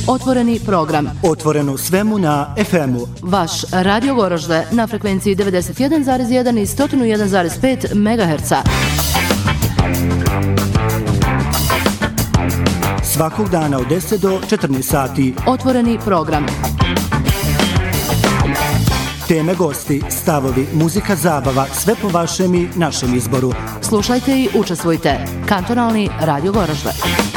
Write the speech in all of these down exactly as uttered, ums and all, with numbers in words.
Otvoreni program. Otvoreno svemu na ef emu. Vaš Radio Goražde na frekvenciji devedeset jedan zarez jedan i sto jedan zarez pet megaherca. Svakog dana od deset do četrnaest sati. Otvoreni program. Teme, gosti, stavovi, muzika, zabava, sve po vašem i našem izboru. Slušajte i učestvujte. Kantonalni Radio Goražde.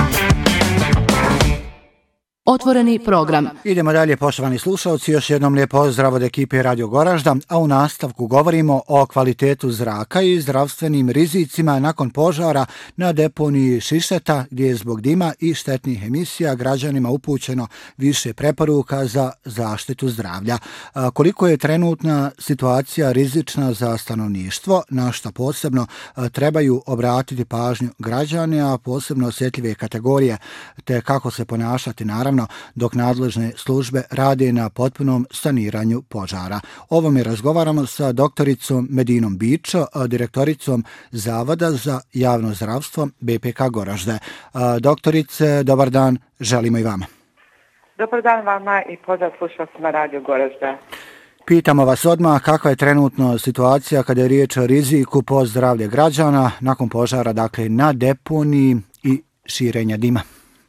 Otvoreni program. Idemo dalje, poštovani slušalci, još jednom lijep pozdrav od ekipe Radio Goražda, a u nastavku govorimo o kvalitetu zraka i zdravstvenim rizicima nakon požara na deponiji Šišeta, gdje je zbog dima i štetnih emisija građanima upućeno više preporuka za zaštitu zdravlja. A koliko je trenutna situacija rizična za stanovništvo, na što posebno trebaju obratiti pažnju građane, a posebno osjetljive kategorije, te kako se ponašati, naravno, dok nadležne službe rade na potpunom saniranju požara. Ovome razgovaramo sa doktoricom Medinom Bičo, direktoricom Zavoda za javno zdravstvo be pe ka Goražde. Doktorice, dobar dan, želimo i vama. Dobar dan vama i pozdrav slušalcima Radio Goražde. Pitamo vas odmah kakva je trenutno situacija kada je riječ o riziku po zdravlje građana nakon požara, dakle na deponiji i širenja dima.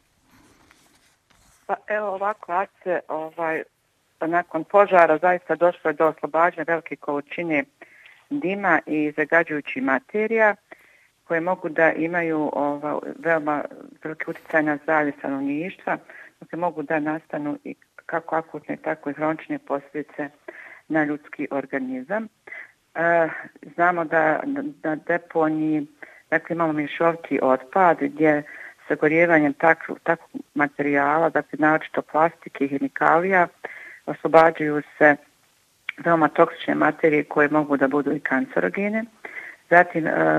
Pa evo ovako, Ace, ovaj, nakon požara zaista došlo je do oslobađanja velike količine dima i zagađujućih materija koje mogu da imaju ovaj, veoma veliki utjecaj na zdravlje stanovništva, koje mogu da nastanu i kako akutne, tako i hronične posljedice na ljudski organizam. E, znamo da na deponiji, dakle, imamo mješoviti otpad gdje sagorijevanjem takvog, takvog materijala, dakle naročito plastike i hemikalija, oslobađaju se veoma toksične materije koje mogu da budu i kancerogene. Zatim,